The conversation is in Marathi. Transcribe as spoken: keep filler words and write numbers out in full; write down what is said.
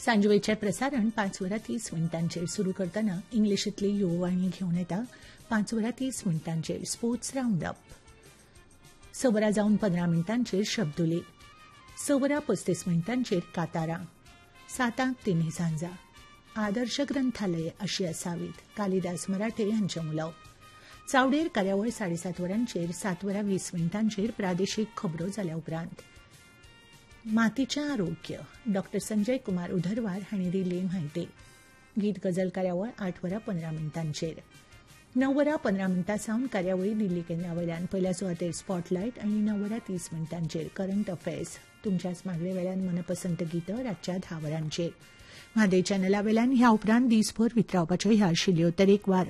सांजवेळचें प्रसारण पांच वरां तीस मिनटांचेर सुरू करतना इंग्लिशींतली युववाणी घेवन येता पांच वरां तीस मिनटांचेर स्पोर्ट्स राउंड अप. स वरां जावन पंदरा मिनटांचेर शब्दुली. स वरां पस्तीस मिनटांचेर कातारां. सातांक तिन्ही सांजा. आदर्श ग्रंथालय अशी असावीत कालिदास मराठे हांचें उलोवप. चावडेर कार्यावळ साडेसात वरांचेर सात वरां वीस मिनटांचेर प्रादेशीक खबरो जाल्या उपरांत. मातीचें आरोग्य डॉ संजय कुमार उधरवार हांणी दिल्ली म्हायती. गीत गजल कार्यावळ आठ वरां पंदरा मिनटांचेर. णव वरां पंदरा मिनटां सावन कार्यावळी दिल्ली केंद्रावयल्यान पयल्या सुवातेर स्पॉटलायट आनी णव वरां तीस मिनटांचेर करंट अफेर्स तुमच्याच मागणे वेल्यान मनपसंत गितां रातच्या धा वरांचेर. म्हादय चॅनला वेल्यान ह्या उपरांत दिसभर वितरावपाच्यो ह्या आशिल्ल्यो तरेकवार